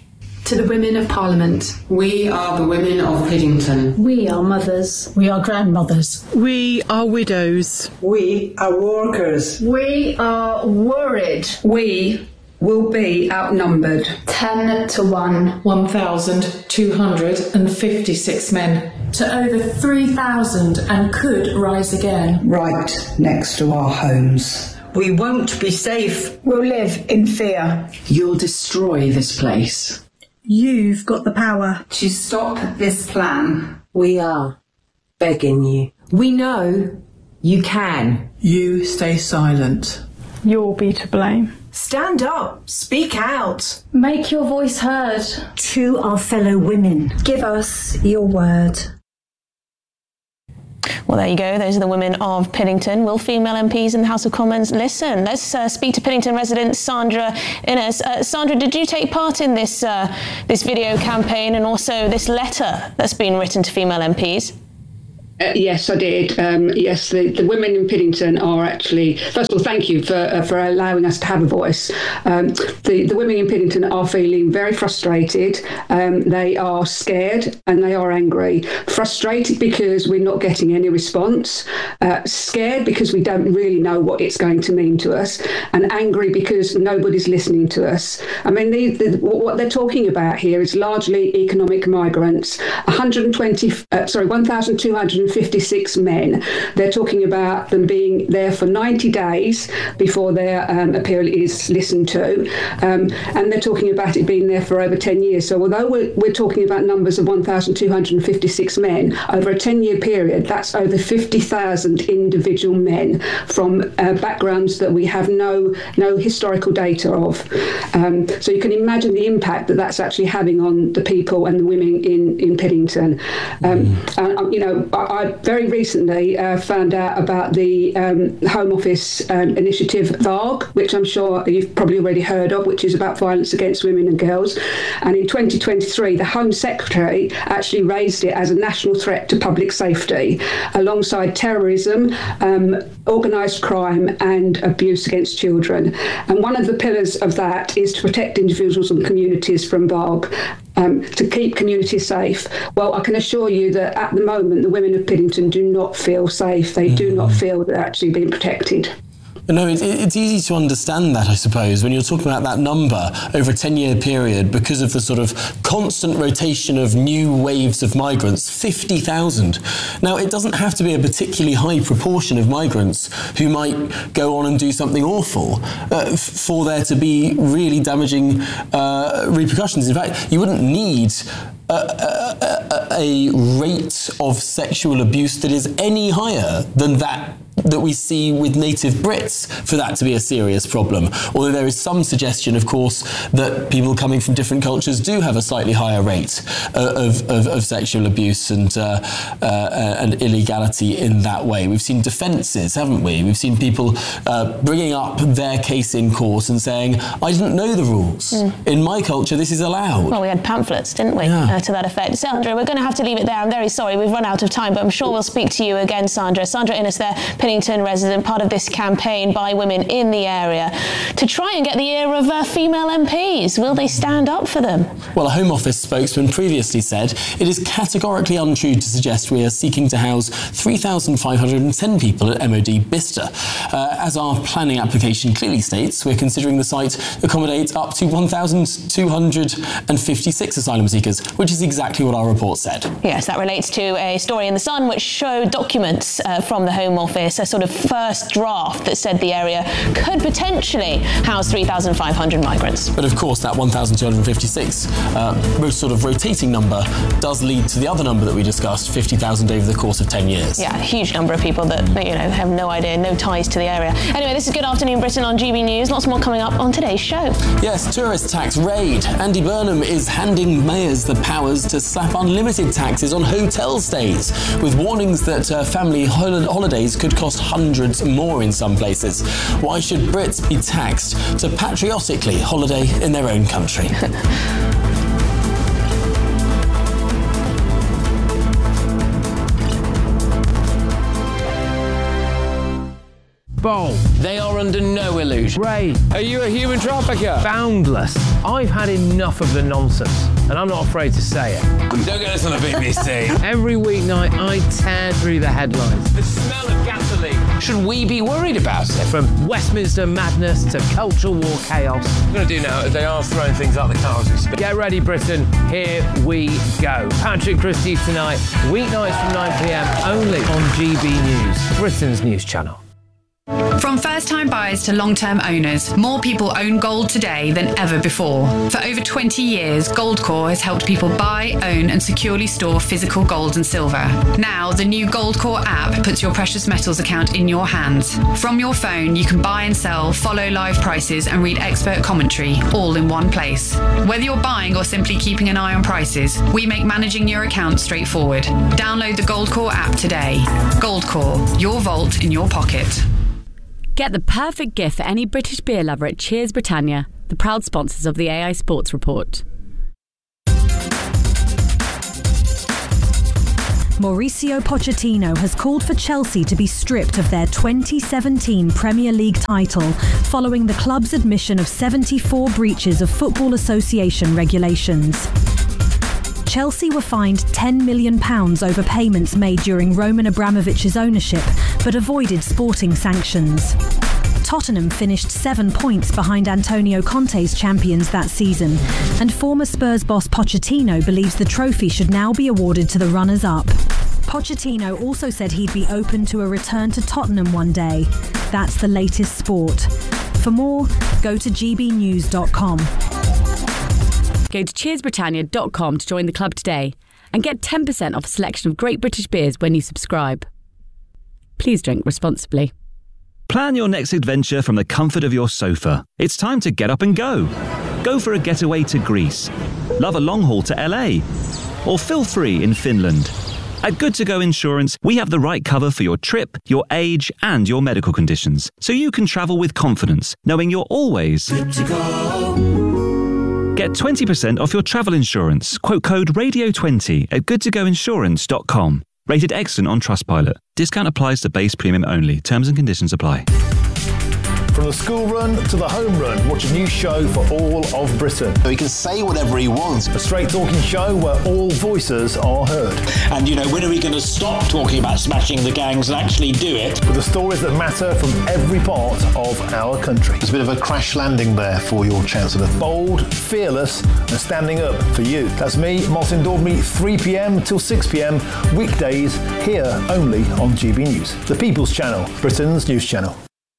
To the women of Parliament, we are the women of Piddington. We are mothers. We are grandmothers. We are widows. We are workers. We are worried. We will be outnumbered. Ten to one. one thousand two hundred fifty-six men. To over three thousand and could rise again. Right next to our homes. We won't be safe. We'll live in fear. You'll destroy this place. You've got the power to stop this plan. We are begging you. We know you can. You stay silent. You'll be to blame. Stand up. Speak out. Make your voice heard. To our fellow women, give us your word. Well, there you go. Those are the women of Piddington. Will female M Ps in the House of Commons listen? Let's uh, speak to Piddington resident Sandra Innes. Uh, Sandra, did you take part in this uh, this video campaign and also this letter that's been written to female M Ps? Uh, yes, I did. Um, yes, the, the women in Piddington are actually, first of all, thank you for uh, for allowing us to have a voice. Um, the, the women in Piddington are feeling very frustrated. Um, they are scared and they are angry. Frustrated because we're not getting any response. Uh, scared because we don't really know what it's going to mean to us. And angry because nobody's listening to us. I mean, the, the, what they're talking about here is largely economic migrants. one hundred twenty, uh, sorry, one thousand two hundred fifty-six men. They're talking about them being there for ninety days before their um, appeal is listened to. Um, and they're talking about it being there for over ten years. So although we're, we're talking about numbers of one thousand two hundred fifty-six men, over a ten-year period, that's over fifty thousand individual men from uh, backgrounds that we have no, no historical data of. Um, so you can imagine the impact that that's actually having on the people and the women in, in Piddington. Um, mm. and, you know, I, I very recently uh, found out about the um, Home Office um, initiative V A G, which I'm sure you've probably already heard of, which is about violence against women and girls. And in twenty twenty-three, the Home Secretary actually raised it as a national threat to public safety, alongside terrorism, um, organised crime and abuse against children. And one of the pillars of that is to protect individuals and communities from V A G. Um, to keep communities safe. Well, I can assure you that at the moment, the women of Piddington do not feel safe. They mm-hmm. do not feel they're actually being protected. No, it, it's easy to understand that, I suppose, when you're talking about that number over a ten-year period because of the sort of constant rotation of new waves of migrants, fifty thousand. Now, it doesn't have to be a particularly high proportion of migrants who might go on and do something awful uh, f- for there to be really damaging uh, repercussions. In fact, you wouldn't need A, a, a rate of sexual abuse that is any higher than that that we see with native Brits for that to be a serious problem. Although there is some suggestion, of course, that people coming from different cultures do have a slightly higher rate of, of, of sexual abuse and, uh, uh, and illegality in that way. We've seen defences, haven't we? We've seen people uh, bringing up their case in court and saying, I didn't know the rules. Mm. In my culture, this is allowed. Well, we had pamphlets, didn't we, yeah. uh, to that effect. Sandra, we're going to have to leave it there. I'm very sorry, we've run out of time, but I'm sure we'll speak to you again, Sandra. Sandra Innes there, Piddington resident, part of this campaign by women in the area to try and get the ear of uh, female M Ps. Will they stand up for them? Well, a Home Office spokesman previously said it is categorically untrue to suggest we are seeking to house three thousand five hundred ten people at M O D Bicester. Uh, as our planning application clearly states, we're considering the site accommodates up to one thousand two hundred fifty-six asylum seekers, which is exactly what our report said. Yes, that relates to a story in The Sun which showed documents uh, from the Home Office, a sort of first draft that said the area could potentially house three thousand five hundred migrants. But of course, that one thousand two hundred fifty-six uh, sort of rotating number does lead to the other number that we discussed, fifty thousand over the course of ten years. Yeah, a huge number of people that, you know, have no idea, no ties to the area. Anyway, this is Good Afternoon Britain on G B News. Lots more coming up on today's show. Yes, tourist tax raid. Andy Burnham is handing mayors the powers to slap unlimited taxes on hotel stays, with warnings that uh, family hol- holidays could cost hundreds more in some places. Why should Brits be taxed to patriotically holiday in their own country? Bowl. They are under no illusion. Ray. Are you a human trafficker? Boundless. I've had enough of the nonsense, and I'm not afraid to say it. Don't get us on the B B C. Every weeknight, I tear through the headlines. The smell of gasoline. Should we be worried about it? From Westminster madness to cultural war chaos. What I'm going to do now is they are throwing things out the car as we speak. Get ready, Britain. Here we go. Patrick Christie's tonight, weeknights from nine p m, only on G B News, Britain's news channel. From first-time buyers to long-term owners, more people own gold today than ever before. For over twenty years, Goldcore has helped people buy, own and securely store physical gold and silver. Now, the new Goldcore app puts your precious metals account in your hands. From your phone, you can buy and sell, follow live prices and read expert commentary, all in one place. Whether you're buying or simply keeping an eye on prices, we make managing your account straightforward. Download the Goldcore app today. Goldcore, your vault in your pocket. Get the perfect gift for any British beer lover at Cheers Britannia, the proud sponsors of the A I Sports Report. Mauricio Pochettino has called for Chelsea to be stripped of their twenty seventeen Premier League title following the club's admission of seventy-four breaches of Football Association regulations. Chelsea were fined ten million pounds over payments made during Roman Abramovich's ownership, but avoided sporting sanctions. Tottenham finished seven points behind Antonio Conte's champions that season, and former Spurs boss Pochettino believes the trophy should now be awarded to the runners-up. Pochettino also said he'd be open to a return to Tottenham one day. That's the latest sport. For more, go to g b news dot com. Go to cheers britannia dot com to join the club today and get ten percent off a selection of great British beers when you subscribe. Please drink responsibly. Plan your next adventure from the comfort of your sofa. It's time to get up and go. Go for a getaway to Greece. Love a long haul to L A. Or feel free in Finland. At Good To Go Insurance, we have the right cover for your trip, your age, and your medical conditions, so you can travel with confidence, knowing you're always good to go. Get twenty percent off your travel insurance. Quote code radio twenty at good to go insurance dot com. Rated excellent on Trustpilot. Discount applies to base premium only. Terms and conditions apply. From the school run to the home run, watch a new show for all of Britain. So he can say whatever he wants. A straight talking show where all voices are heard. And, you know, when are we going to stop talking about smashing the gangs and actually do it? With the stories that matter from every part of our country. There's a bit of a crash landing there for your Chancellor. Bold, fearless and standing up for you. That's me, Martin Daubney, three p m till six p m, weekdays, here only on G B News. The People's Channel, Britain's news channel.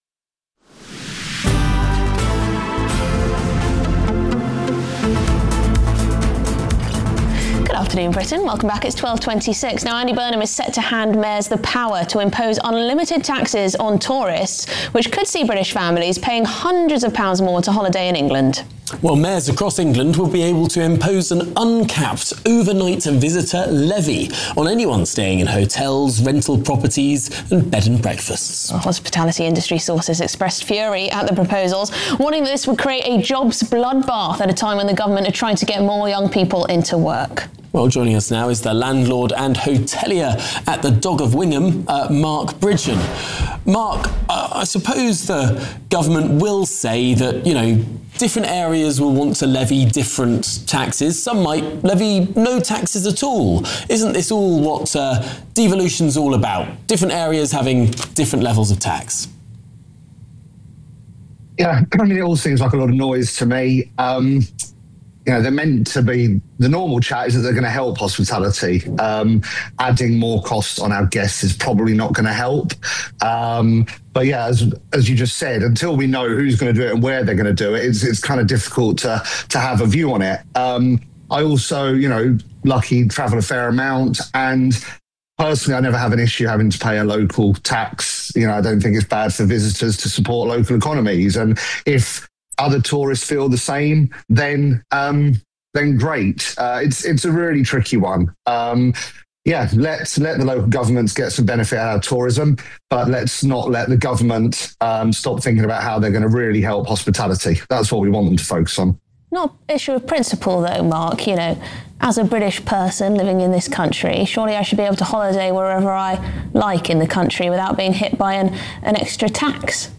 Afternoon, Britain. Welcome back. It's twelve twenty-six. Now, Andy Burnham is set to hand mayors the power to impose unlimited taxes on tourists, which could see British families paying hundreds of pounds more to holiday in England. Well, mayors across England will be able to impose an uncapped overnight visitor levy on anyone staying in hotels, rental properties and bed and breakfasts. Hospitality industry sources expressed fury at the proposals, warning that this would create a jobs bloodbath at a time when the government are trying to get more young people into work. Well, joining us now is the landlord and hotelier at the Dog of Wingham, uh, Mark Bridgen. Mark, uh, I suppose the government will say that, you know, different areas will want to levy different taxes. Some might levy no taxes at all. Isn't this all what uh, devolution's all about? Different areas having different levels of tax? Yeah, I mean, it all seems like a lot of noise to me. Um, you know, they're meant to be, the normal chat is that they're going to help hospitality. Um, adding more costs on our guests is probably not going to help. Um, but yeah, as as you just said, until we know who's going to do it and where they're going to do it, it's it's kind of difficult to to have a view on it. Um, I also, you know, lucky travel a fair amount, and personally, I never have an issue having to pay a local tax. You know, I don't think it's bad for visitors to support local economies, and if other tourists feel the same, then um, then great. Uh, it's it's a really tricky one. Um, yeah, let's let the local governments get some benefit out of tourism, but let's not let the government um, stop thinking about how they're going to really help hospitality. That's what we want them to focus on. Not issue of principle, though, Mark. You know, as a British person living in this country, surely I should be able to holiday wherever I like in the country without being hit by an, an extra tax.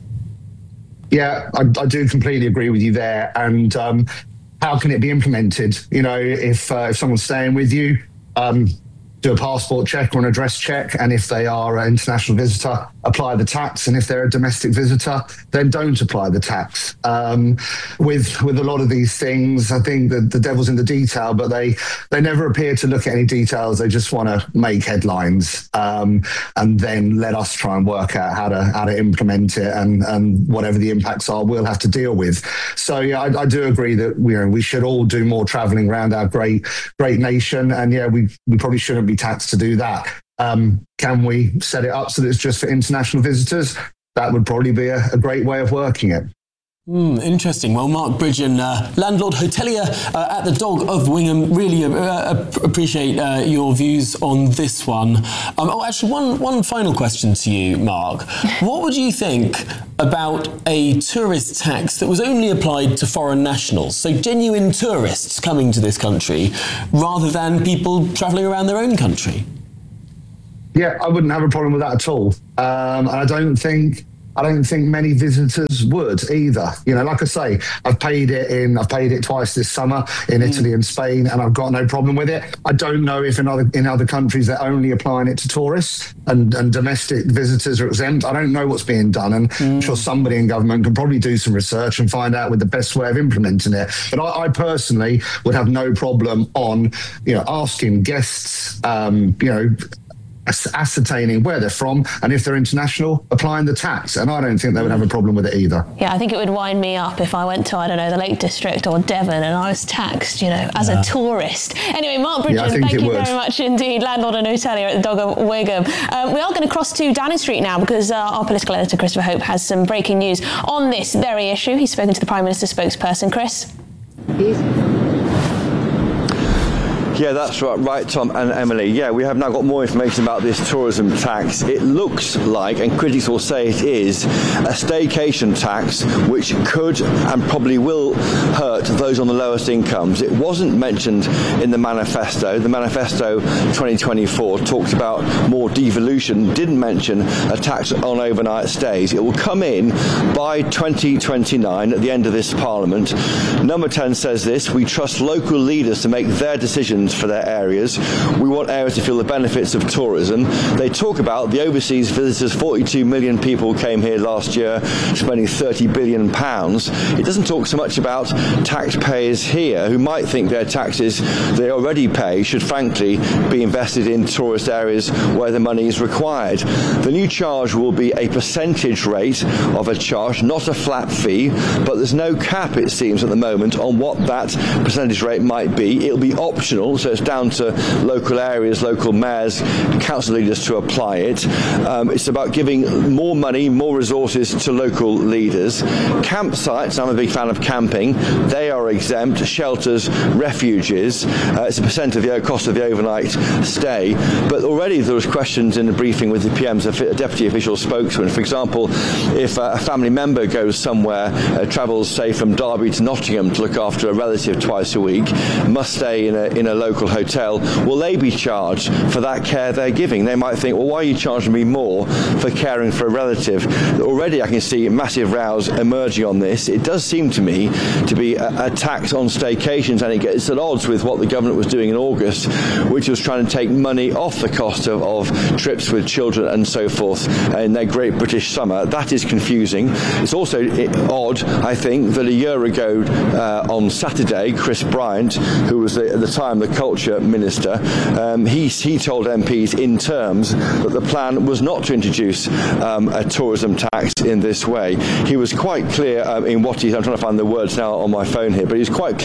Yeah, I, I do completely agree with you there. And um, how can it be implemented? You know, if uh, if someone's staying with you, um, do a passport check or an address check, and if they are an international visitor, apply the tax, and if they're a domestic visitor, then don't apply the tax. Um, with with a lot of these things, I think that the devil's in the detail, but they they never appear to look at any details. They just want to make headlines, um, and then let us try and work out how to how to implement it, and and whatever the impacts are, we'll have to deal with. So yeah, I, I do agree that you know we should all do more travelling around our great great nation, and yeah, we we probably shouldn't be taxed to do that. Um, can we set it up so that it's just for international visitors? That would probably be a, a great way of working it. Mm, interesting. Well, Mark Bridgen, uh, landlord hotelier uh, at the Dog of Wingham, really uh, appreciate uh, your views on this one. Um, oh, actually, one, one final question to you, Mark. What would you think about a tourist tax that was only applied to foreign nationals, so genuine tourists coming to this country, rather than people travelling around their own country? Yeah, I wouldn't have a problem with that at all. Um, and I don't think I don't think many visitors would either. You know, like I say, I've paid it in, I've paid it twice this summer in Italy and Spain, and I've got no problem with it. I don't know if in other in other countries they're only applying it to tourists and, and domestic visitors are exempt. I don't know what's being done, and mm. I'm sure somebody in government can probably do some research and find out with the best way of implementing it. But I, I personally would have no problem on, you know, asking guests, um, you know, ascertaining where they're from, and if they're international, applying the tax. And I don't think they would have a problem with it either. Yeah, I think it would wind me up if I went to, I don't know, the Lake District or Devon and I was taxed, you know, as yeah. a tourist. Anyway, Mark Bridgen, yeah, thank you would. very much indeed, landlord and hotelier at the Dog of Wingham. Um, we are going to cross to Downing Street now because uh, our political editor, Christopher Hope, has some breaking news on this very issue. He's spoken to the Prime Minister's spokesperson, Chris. Yeah, that's right, right, Tom and Emily. Yeah, we have now got more information about this tourism tax. It looks like, and critics will say it is, a staycation tax which could and probably will hurt those on the lowest incomes. It wasn't mentioned in the manifesto. The manifesto twenty twenty-four talked about more devolution, didn't mention a tax on overnight stays. It will come in by twenty twenty-nine at the end of this Parliament. Number ten says this: we trust local leaders to make their decisions for their areas. We want areas to feel the benefits of tourism. They talk about the overseas visitors. forty-two million people came here last year, spending thirty billion pounds. It doesn't talk so much about taxpayers here who might think their taxes they already pay should frankly be invested in tourist areas where the money is required. The new charge will be a percentage rate of a charge, not a flat fee, but there's no cap, it seems, at the moment on what that percentage rate might be. It'll be optional, so it's down to local areas, local mayors, council leaders to apply it. Um, it's about giving more money, more resources to local leaders. Campsites, I'm a big fan of camping, they are exempt. Shelters, refuges, uh, it's a percent of the cost of the overnight stay. But already there was questions in the briefing with the P M's deputy official spokesman. For example, if uh, a family member goes somewhere, uh, travels, say, from Derby to Nottingham to look after a relative twice a week, must stay in a, in a local hotel, will they be charged for that care they're giving? They might think, well, why are you charging me more for caring for a relative? Already I can see massive rows emerging on this. It does seem to me to be a, a tax on staycations, and it gets at odds with what the government was doing in August, which was trying to take money off the cost of, of trips with children and so forth in their Great British Summer. That is confusing. It's also odd, I think, that a year ago uh, on Saturday, Chris Bryant, who was the, at the time the culture minister, um, he, he told M Ps in terms that the plan was not to introduce um, a tourism tax in this way. He was quite clear um, in what he, I'm trying to find the words now on my phone here, but he was quite clear in what he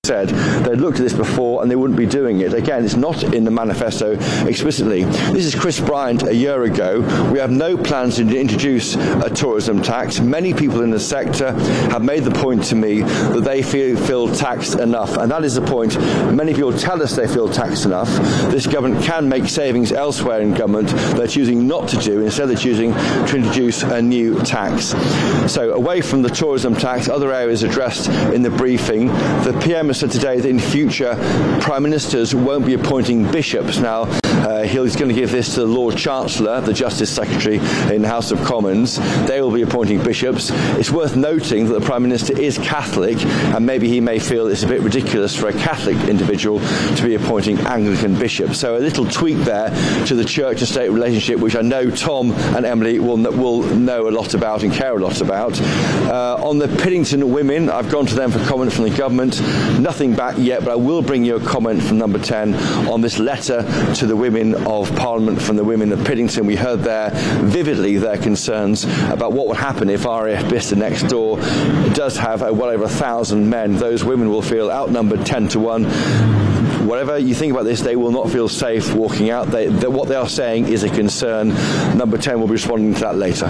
said they'd looked at this before and they wouldn't be doing it. Again, it's not in the manifesto explicitly. This is Chris Bryant a year ago. We have no plans to introduce a tourism tax. Many people in the sector have made the point to me that they feel, feel taxed enough, and that is the point. Many people tell us they feel taxed enough. This government can make savings elsewhere in government. They're choosing not to do. Instead, they're choosing to introduce a new tax. So away from the tourism tax, other areas addressed in the briefing. The P M has said today that in future, Prime Ministers won't be appointing bishops. Now, uh, he's going to give this to the Lord Chancellor, the Justice Secretary in the House of Commons. They will be appointing bishops. It's worth noting that the Prime Minister is Catholic, and maybe he may feel it's a bit ridiculous for a Catholic individual to be appointing Anglican bishops. So a little tweak there to the church and state relationship, which I know Tom and Emily will will know a lot about and care a lot about. Uh, on the Piddington women, I've gone to them for comment from the government. Nothing back yet, but I will bring you a comment from number ten on this letter to the women of Parliament from the women of Piddington. We heard there vividly their concerns about what would happen if R A F Bicester next door does have a, well over a thousand men. Those women will feel outnumbered ten to one. Whatever you think about this, they will not feel safe walking out. They, they, what they are saying is a concern. Number ten will be responding to that later.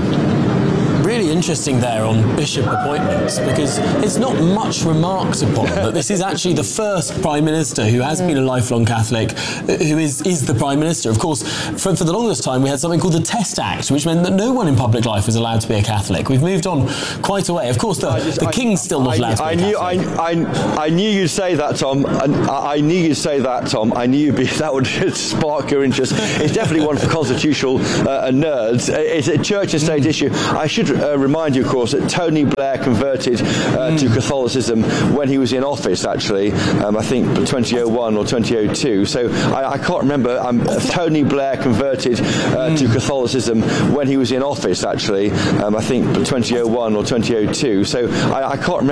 Really interesting there on bishop appointments, because it's not much remarked upon that this is actually the first Prime Minister who has been a lifelong Catholic who is, is the Prime Minister. Of course, for, for the longest time we had something called the Test Act, which meant that no one in public life was allowed to be a Catholic. We've moved on quite a way. Of course, the, just, the I, King's still not I, allowed to be I a knew, Catholic. I, I, I knew you'd say that, Tom. I, I knew you'd say that, Tom. I knew you'd be, that would spark your interest. It's definitely one for constitutional uh, nerds. It's a church and state mm. issue. I should uh, remind you, of course, that Tony Blair converted uh, mm. to Catholicism when he was in office, actually. Um, I think twenty oh one or twenty oh two. So I, I can't remember. Um, Tony Blair converted uh, mm. to Catholicism when he was in office, actually. Um, I think twenty oh one or twenty oh two. So I, I can't remember.